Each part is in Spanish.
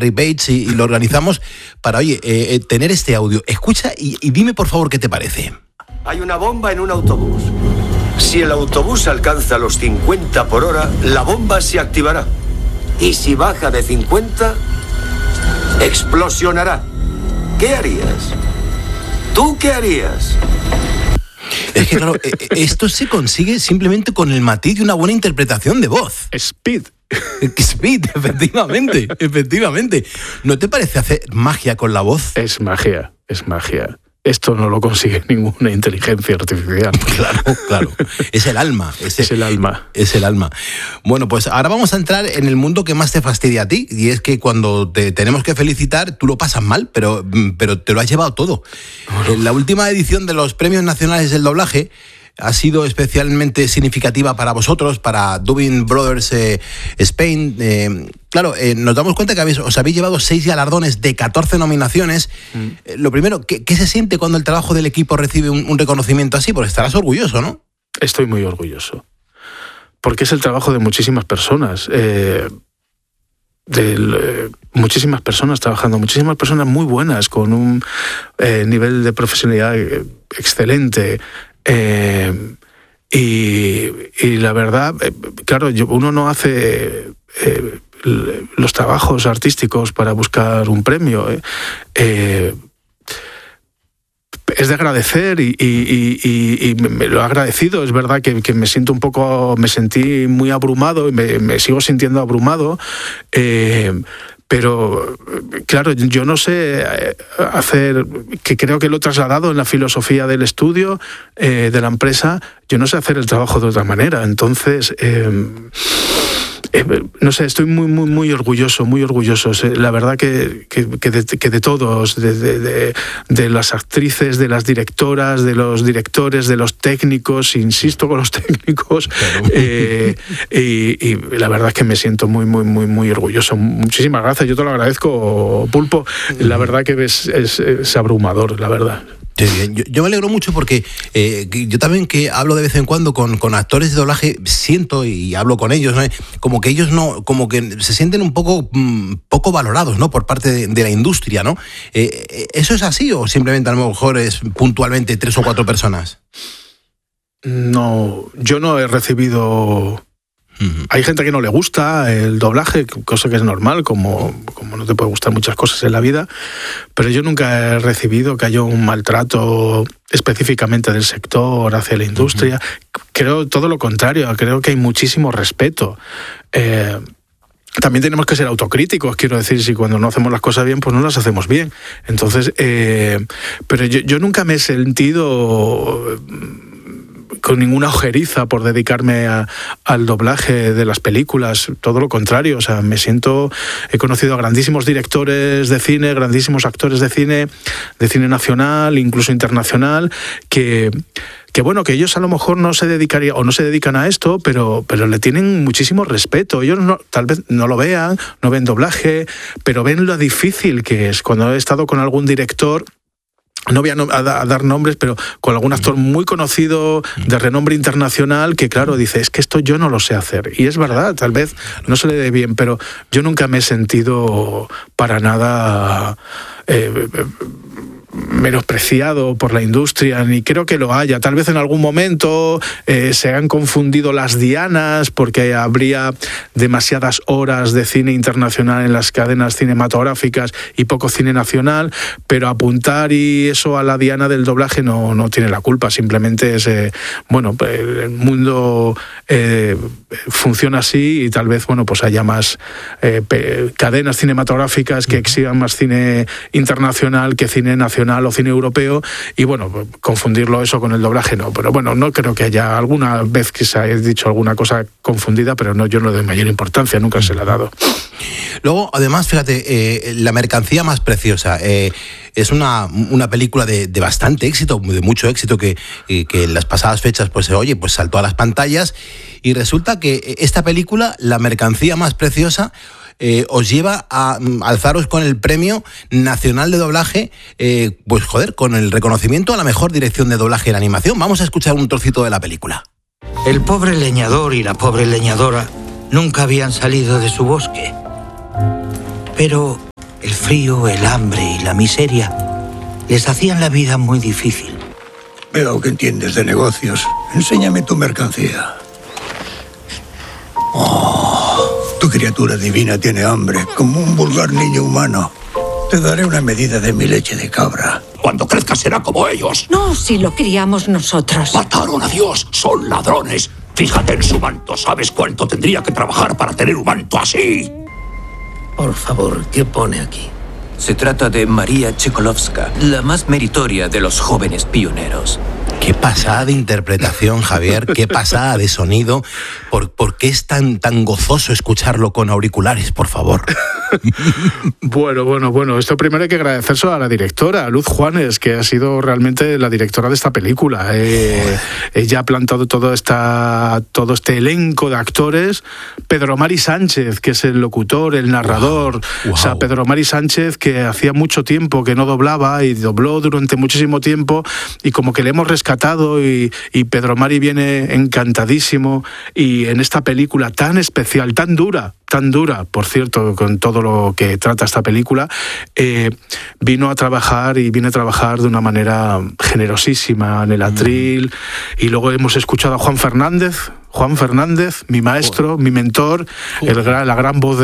Bates y lo organizamos para, oye, tener este audio. Escucha y dime por favor qué te parece. Hay una bomba en un autobús. Si el autobús alcanza los 50 por hora, la bomba se activará. Y si baja de 50, explosionará. ¿Qué harías? ¿Tú qué harías? Es que claro, esto se consigue simplemente con el matiz de una buena interpretación de voz. Speed, efectivamente. ¿No te parece hacer magia con la voz? Es magia. Esto no lo consigue ninguna inteligencia artificial. Claro. Es el alma. Es el alma. Bueno, pues ahora vamos a entrar en el mundo que más te fastidia a ti, y es que cuando te tenemos que felicitar, tú lo pasas mal, pero te lo has llevado todo. La última edición de los Premios Nacionales del Doblaje ha sido especialmente significativa para vosotros, para Dubbing Brothers Spain. Nos damos cuenta que os habéis llevado 6 galardones de 14 nominaciones. Lo primero, ¿qué se siente cuando el trabajo del equipo recibe un reconocimiento así? Porque estarás orgulloso, ¿no? Estoy muy orgulloso, porque es el trabajo de muchísimas personas. Muchísimas personas trabajando, muchísimas personas muy buenas, con un nivel de profesionalidad excelente. Y la verdad, claro, uno no hace los trabajos artísticos para buscar un premio. Es de agradecer y me lo he agradecido. Es verdad que me sentí muy abrumado y me sigo sintiendo abrumado. Pero, claro, yo no sé hacer, que creo que lo he trasladado en la filosofía del estudio, de la empresa, yo no sé hacer el trabajo de otra manera. Entonces, no sé, estoy muy orgulloso, muy orgulloso. La verdad que de todos, de las actrices, de las directoras, de los directores, de los técnicos, insisto con los técnicos, claro. y la verdad es que me siento muy orgulloso. Muchísimas gracias, yo te lo agradezco, Pulpo. La verdad que es abrumador, la verdad. Sí, yo me alegro mucho porque yo también, que hablo de vez en cuando con actores de doblaje, siento y hablo con ellos, ¿no? Como que ellos como que se sienten un poco valorados, ¿no? Por parte de la industria, ¿no? ¿Eso es así o simplemente a lo mejor es puntualmente 3 o 4 personas? No, yo no he recibido... Hay gente que no le gusta el doblaje, cosa que es normal, como no te puede gustar muchas cosas en la vida, pero yo nunca he recibido que haya un maltrato específicamente del sector hacia la industria. Creo todo lo contrario, creo que hay muchísimo respeto. También tenemos que ser autocríticos, quiero decir, si cuando no hacemos las cosas bien, pues no las hacemos bien. Entonces, pero yo nunca me he sentido con ninguna ojeriza por dedicarme al doblaje de las películas, todo lo contrario. O sea, he conocido a grandísimos directores de cine, grandísimos actores de cine nacional, incluso internacional, que bueno, que ellos a lo mejor no se dedicarían o no se dedican a esto, pero le tienen muchísimo respeto. Ellos tal vez no lo vean, no ven doblaje, pero ven lo difícil que es. Cuando he estado con algún director, no voy a dar nombres, pero con algún actor muy conocido de renombre internacional, que claro, dice, es que esto yo no lo sé hacer. Y es verdad, tal vez no se le dé bien, pero yo nunca me he sentido para nada menospreciado por la industria, ni creo que lo haya. Tal vez en algún momento se han confundido las dianas porque habría demasiadas horas de cine internacional en las cadenas cinematográficas y poco cine nacional, pero apuntar y eso a la diana del doblaje no tiene la culpa. Simplemente es el mundo funciona así y tal vez pues haya más cadenas cinematográficas que exhiban más cine internacional que cine nacional o cine europeo, y confundirlo eso con el doblaje no, pero no creo que haya alguna vez que se haya dicho alguna cosa confundida, pero yo no le doy mayor importancia, nunca se la he dado. Luego, además, fíjate, La mercancía más preciosa, es una película de bastante éxito, de mucho éxito, que en las pasadas fechas pues saltó a las pantallas, y resulta que esta película, La mercancía más preciosa, os lleva a alzaros con el Premio Nacional de Doblaje, con el reconocimiento a la mejor dirección de doblaje en animación. Vamos a escuchar un trocito de la película. El pobre leñador y la pobre leñadora nunca habían salido de su bosque. Pero El frío, el hambre y la miseria les hacían la vida muy difícil. Veo que entiendes de negocios. Enséñame tu mercancía. Tu criatura divina tiene hambre, como un vulgar niño humano. Te daré una medida de mi leche de cabra. Cuando crezca será como ellos. No, si lo criamos nosotros. Mataron a Dios, son ladrones. Fíjate en su manto, ¿sabes cuánto tendría que trabajar para tener un manto así? Por favor, ¿qué pone aquí? Se trata de María Chekhovska, la más meritoria de los jóvenes pioneros. Qué pasada de interpretación, Javier, qué pasada de sonido. ¿Por qué es tan gozoso escucharlo con auriculares, por favor? Bueno, esto primero hay que agradecérselo a la directora, a Luz Juanes, que ha sido realmente la directora de esta película. Ella ha plantado todo este elenco de actores. Pedro Mari Sánchez, que es el locutor, el narrador. Wow. O sea, Pedro Mari Sánchez, que hacía mucho tiempo que no doblaba y dobló durante muchísimo tiempo, y como que le hemos rescatado y Pedro Mari viene encantadísimo, y en esta película tan especial, tan dura, por cierto, con todo lo que trata esta película, viene a trabajar de una manera generosísima en el atril. Y luego hemos escuchado a Juan Fernández, mi maestro, mi mentor, la gran voz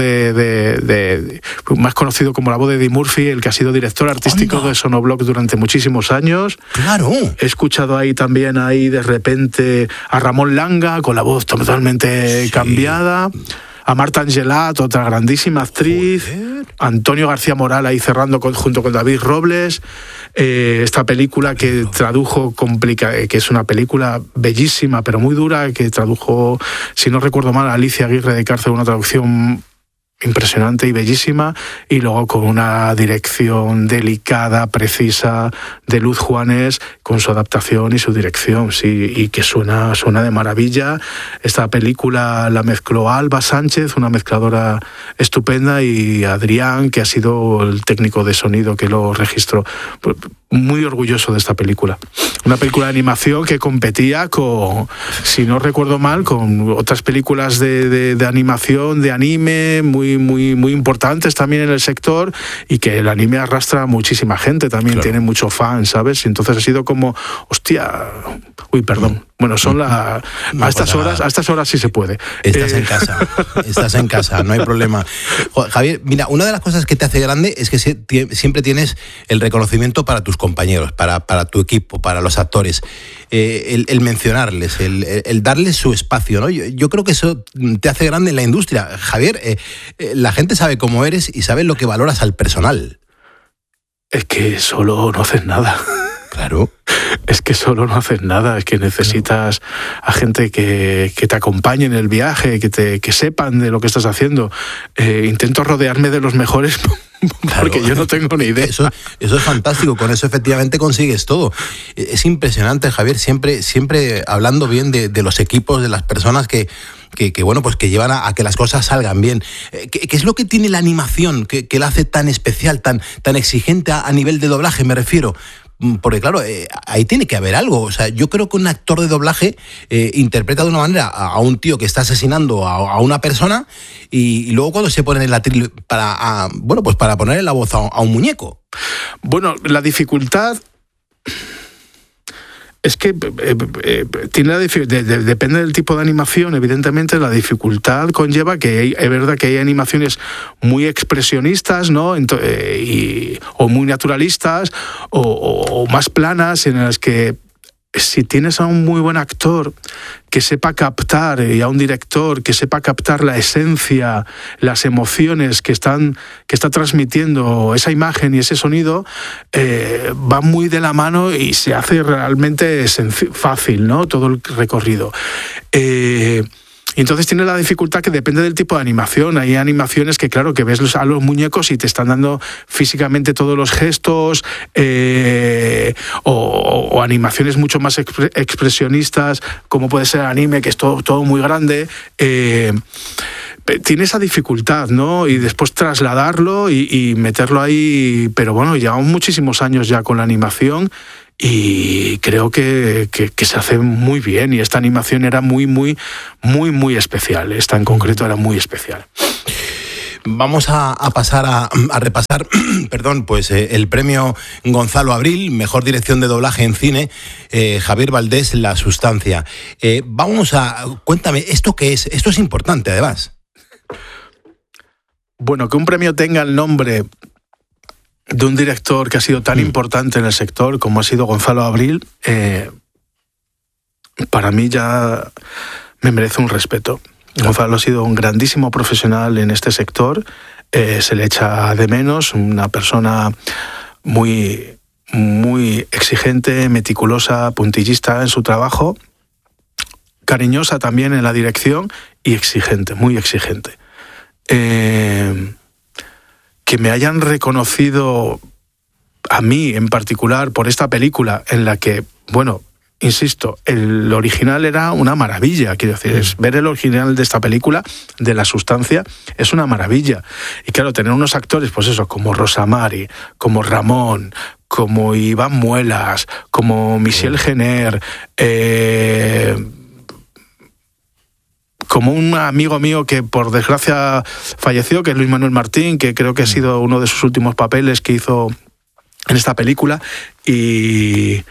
de más conocido como la voz de Eddie Murphy, el que ha sido director artístico de Sonobloc durante muchísimos años. Claro. He escuchado ahí también de repente a Ramón Langa con la voz totalmente cambiada. A Marta Angelat, otra grandísima actriz. Joder. Antonio García Moral ahí cerrando junto con David Robles. Esta película que tradujo que es una película bellísima, pero muy dura, que tradujo, si no recuerdo mal, Alicia Aguirre de Cárcel, una traducción impresionante y bellísima, y luego con una dirección delicada, precisa, de Luz Juanes, con su adaptación y su dirección, sí, y que suena de maravilla. Esta película la mezcló Alba Sánchez, una mezcladora estupenda, y Adrián, que ha sido el técnico de sonido que lo registró. Muy orgulloso de esta película. Una película de animación que competía si no recuerdo mal, con otras películas de animación, de anime, muy importantes también en el sector, y que el anime arrastra a muchísima gente, también tiene mucho fan, ¿sabes? Y entonces ha sido como, hostia, perdón. Bueno, a estas horas sí se puede. Estás en casa, no hay problema. Javier, mira, una de las cosas que te hace grande es que siempre tienes el reconocimiento para tus compañeros, para tu equipo, para los actores, el mencionarles, el darles su espacio, ¿no? Yo creo que eso te hace grande en la industria. Javier, la gente sabe cómo eres y sabe lo que valoras al personal. Es que solo no haces nada. Claro. Es que solo no haces nada, es que necesitas a gente que te acompañe en el viaje, que sepan de lo que estás haciendo. Intento rodearme de los mejores porque yo no tengo ni idea. Eso es fantástico, con eso efectivamente consigues todo. Es impresionante, Javier, siempre hablando bien de los equipos, de las personas que llevan a que las cosas salgan bien. ¿Qué es lo que tiene la animación que la hace tan especial, tan exigente a nivel de doblaje, me refiero? Porque claro, ahí tiene que haber algo. O sea, yo creo que un actor de doblaje interpreta de una manera a un tío que está asesinando a una persona, y luego cuando se pone en el atril para ponerle la voz a un muñeco. Bueno, la dificultad es que depende del tipo de animación. Evidentemente la dificultad conlleva que es verdad que hay animaciones muy expresionistas, ¿no? O muy naturalistas o más planas, en las que si tienes a un muy buen actor que sepa captar, y a un director que sepa captar la esencia, las emociones que está transmitiendo esa imagen y ese sonido, va muy de la mano y se hace realmente fácil, ¿no? Todo el recorrido. Y entonces tiene la dificultad que depende del tipo de animación. Hay animaciones que, claro, que ves a los muñecos y te están dando físicamente todos los gestos, o animaciones mucho más expresionistas, como puede ser anime, que es todo muy grande. Tiene esa dificultad, ¿no? Y después trasladarlo y meterlo ahí. Pero bueno, llevamos muchísimos años ya con la animación, y creo que se hace muy bien, y esta animación era muy especial. Esta en concreto era muy especial. Vamos a pasar a repasar, perdón, pues el premio Gonzalo Abril, mejor dirección de doblaje en cine, Javier Valdés, La Sustancia. Cuéntame, ¿esto qué es? Esto es importante, además. Bueno, que un premio tenga el nombre de un director que ha sido tan importante en el sector como ha sido Gonzalo Abril, para mí ya me merece un respeto. Gonzalo ha sido un grandísimo profesional en este sector, se le echa de menos, una persona muy, muy exigente, meticulosa, puntillista en su trabajo, cariñosa también en la dirección y exigente, muy exigente. Que me hayan reconocido a mí en particular por esta película en la que, bueno, insisto, el original era una maravilla, quiero decir, ver el original de esta película, de La Sustancia, es una maravilla. Y claro, tener unos actores, pues eso, como Rosa Mari, como Ramón, como Iván Muelas, como Michel Jenner, como un amigo mío que por desgracia falleció, que es Luis Manuel Martín, que creo que ha sido uno de sus últimos papeles que hizo en esta película. Y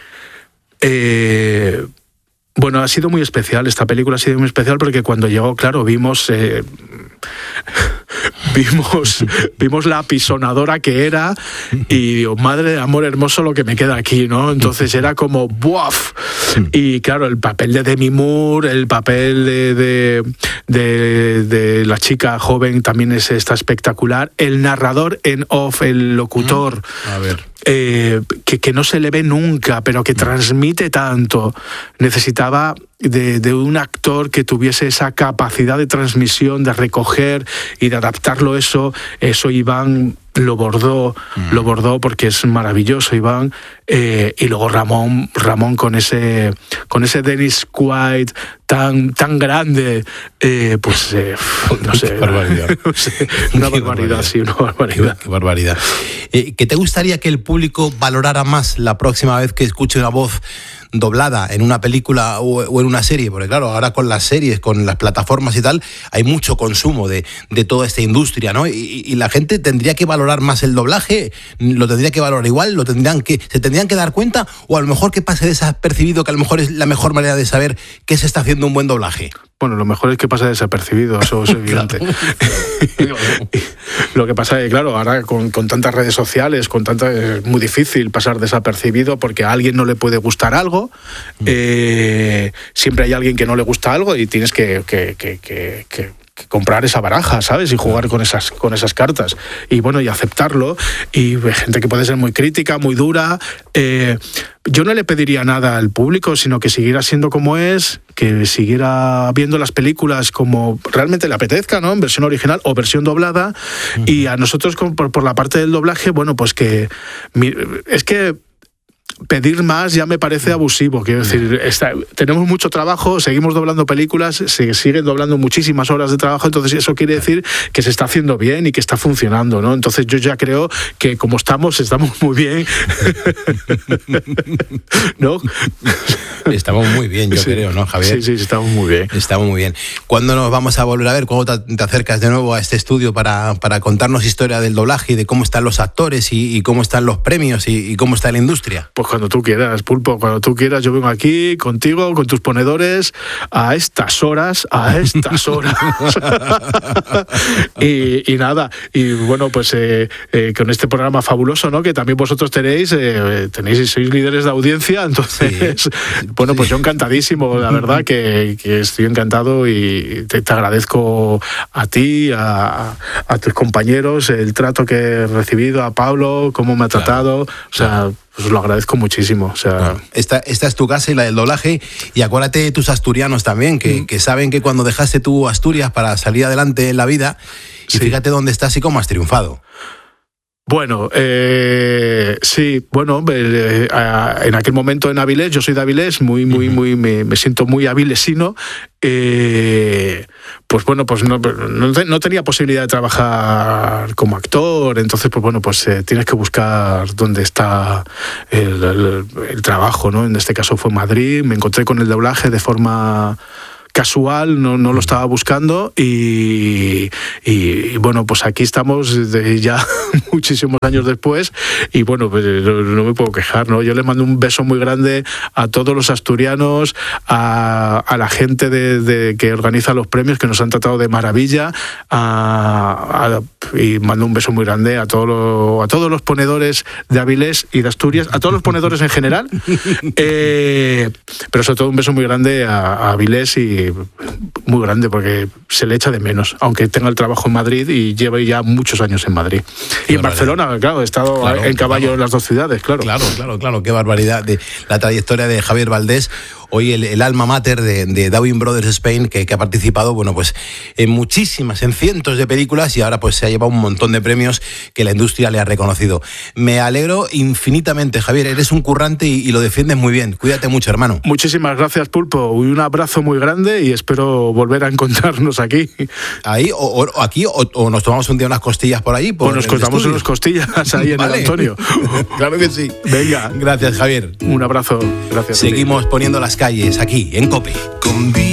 bueno, ha sido muy especial, esta película ha sido muy especial porque cuando llegó, claro, vimos la apisonadora que era y digo, madre de amor hermoso lo que me queda aquí, ¿no? Entonces era como ¡buaf! Y claro, el papel de Demi Moore, el papel de la chica joven también está espectacular. El narrador en off, el locutor, que no se le ve nunca, pero que transmite tanto. Necesitaba de un actor que tuviese esa capacidad de transmisión, de recoger y de adaptarlo eso Iván lo bordó porque es maravilloso, Iván. Y luego Ramón con ese Dennis Quaid tan grande, no sé. Barbaridad. Una barbaridad, sí, una barbaridad. Qué barbaridad. ¿Qué te gustaría que el público valorara más la próxima vez que escuche una voz doblada en una película o en una serie? Porque claro, ahora con las series, con las plataformas y tal, hay mucho consumo de toda esta industria, ¿no? Y la gente tendría que valorar más el doblaje, lo tendría que valorar igual, se tendrían que dar cuenta, o a lo mejor que pase desapercibido, que a lo mejor es la mejor manera de saber que se está haciendo un buen doblaje. Bueno, lo mejor es que pase desapercibido, eso es evidente. Lo que pasa es que, claro, ahora con tantas redes sociales, es muy difícil pasar desapercibido porque a alguien no le puede gustar algo, siempre hay alguien que no le gusta algo y tienes que comprar esa baraja, ¿sabes? Y jugar con esas cartas. Y bueno, y aceptarlo. Y hay gente que puede ser muy crítica, muy dura. Yo no le pediría nada al público, sino que siguiera siendo como es, que siguiera viendo las películas como realmente le apetezca, ¿no? En versión original o versión doblada. Y a nosotros, por la parte del doblaje, bueno, pues que es que pedir más ya me parece abusivo. Quiero decir, tenemos mucho trabajo, seguimos doblando películas, se siguen doblando muchísimas horas de trabajo, entonces eso quiere decir que se está haciendo bien y que está funcionando, ¿no? Entonces yo ya creo que como estamos muy bien. ¿No? Estamos muy bien, yo creo, ¿no, Javier? Sí, estamos muy bien. Estamos muy bien. ¿Cuándo nos vamos a volver a ver? ¿Cuándo te acercas de nuevo a este estudio para contarnos historia del doblaje y de cómo están los actores y cómo están los premios y cómo está la industria? Pues cuando tú quieras, Pulpo, cuando tú quieras, yo vengo aquí contigo, con tus ponedores, a estas horas. y nada, y bueno, pues con este programa fabuloso, ¿no? Que también vosotros tenéis y sois líderes de audiencia, entonces, bueno, pues yo encantadísimo, la verdad, que estoy encantado y te agradezco a ti, a tus compañeros, el trato que he recibido, a Pablo, cómo me ha tratado, pues lo agradezco muchísimo. O sea, bueno, esta es tu casa y la del doblaje, y acuérdate de tus asturianos también, que saben que cuando dejaste tú Asturias para salir adelante en la vida, y fíjate dónde estás y cómo has triunfado. Bueno, sí, bueno, en aquel momento en Avilés, yo soy de Avilés, me siento muy avilesino, pues bueno, pues no tenía posibilidad de trabajar como actor, entonces pues bueno, pues tienes que buscar dónde está el trabajo, ¿no? En este caso fue Madrid, me encontré con el doblaje de forma casual, no lo estaba buscando y bueno, pues aquí estamos ya muchísimos años después y bueno, pues no me puedo quejar, ¿no? Yo le mando un beso muy grande a todos los asturianos, a la gente que organiza los premios, que nos han tratado de maravilla, y mando un beso muy grande a todos los ponedores de Avilés y de Asturias, a todos los ponedores en general, pero sobre todo un beso muy grande a Avilés, y muy grande porque se le echa de menos, aunque tenga el trabajo en Madrid y lleve ya muchos años en Madrid. Y en Barcelona, claro, he estado en caballo en las dos ciudades, claro. Claro, qué barbaridad de la trayectoria de Javier Valdés. Hoy el alma mater de Dowling Brothers Spain, que ha participado, bueno, pues en cientos de películas, y ahora pues se ha llevado un montón de premios que la industria le ha reconocido. Me alegro infinitamente, Javier, eres un currante y lo defiendes muy bien. Cuídate mucho, hermano. Muchísimas gracias, Pulpo, y un abrazo muy grande y espero volver a encontrarnos aquí. Ahí, o nos tomamos un día unas costillas por ahí. Pues nos cortamos unas costillas ahí en el Antonio. Claro que sí. Venga. Gracias, Javier. Un abrazo. Gracias. Seguimos poniendo las calles aquí, en COPE.